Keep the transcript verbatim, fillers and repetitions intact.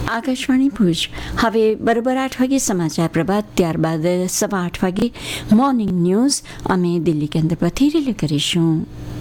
આકાશવાણી ભુજ. હવે બરોબર આઠ વાગે સમાચાર પ્રભાત, ત્યારબાદ સવા આઠ વાગે મોર્નિંગ ન્યૂઝ અમે દિલ્હી કેન્દ્ર પરથી રિલે કરીશું.